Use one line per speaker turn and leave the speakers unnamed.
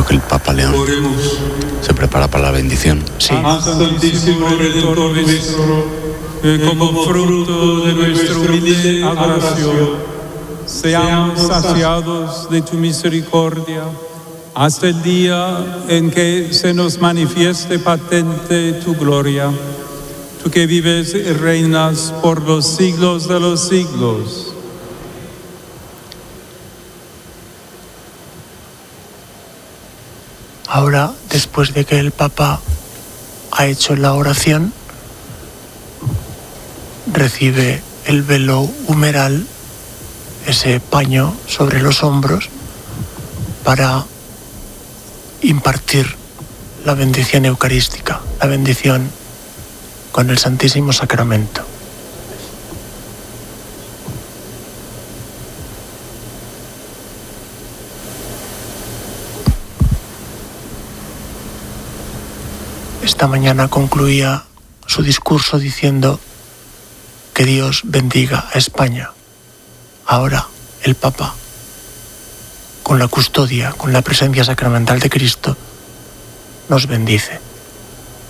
momento que el Papa León se prepara para la bendición.
Sí. Santísimo Redentor nuestro, que como fruto de nuestra humilde adoración seamos saciados de tu misericordia hasta el día en que se nos manifieste patente tu gloria. Tú que vives y reinas por los siglos de los siglos.
Ahora, después de que el Papa ha hecho la oración, recibe el velo humeral, ese paño sobre los hombros, para impartir la bendición eucarística, la bendición con el Santísimo Sacramento. Esta mañana concluía su discurso diciendo que Dios bendiga a España. Ahora el Papa, con la custodia, con la presencia sacramental de Cristo, nos bendice.